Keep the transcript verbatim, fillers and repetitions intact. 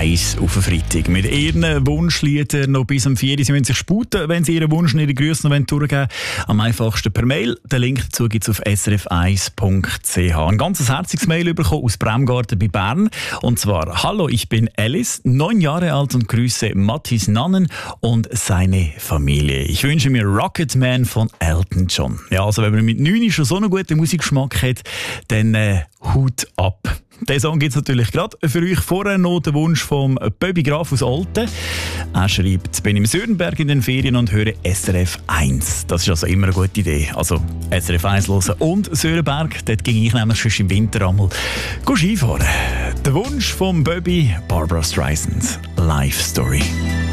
eins auf den Freitag. Mit ihren Wunschliedern noch bis am vier Uhr. Sie müssen sich sputen, wenn Sie Ihren Wunsch und Ihre Grüße noch durchgeben wollen. Am einfachsten per Mail. Den Link dazu gibt es auf s r f eins punkt c h. Ein ganz herziges Mail bekommen aus Bremgarten bei Bern. Und zwar: Hallo, ich bin Alice, neun Jahre alt und grüße Mathis Nannen und seine Familie. Ich wünsche mir Rocketman von Elton John. Ja, also wenn man mit neun schon so einen guten Musikgeschmack hat, dann äh, Hut ab. Den Song gibt es natürlich gerade für euch. Vorher noch den Wunsch vom Böbi Graf aus Olten. Er schreibt: bin im Sörenberg in den Ferien und höre S R F eins. Das ist also immer eine gute Idee. Also S R F eins hören und Sörenberg. Dort ging ich nämlich schon im Winter einmal Skifahren. Der Wunsch vom Böbi: Barbra Streisand, Life Story.